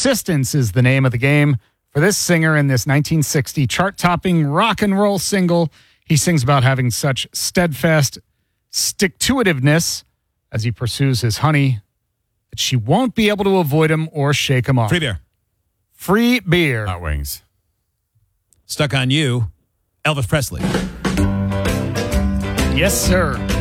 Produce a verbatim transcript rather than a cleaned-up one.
Persistence is the name of the game for this singer in this nineteen sixty chart-topping rock and roll single. He sings about having such steadfast stick-to-itiveness as he pursues his honey that she won't be able to avoid him or shake him off. Free beer. Free beer. Hot wings. Stuck on You, Elvis Presley. Yes, sir.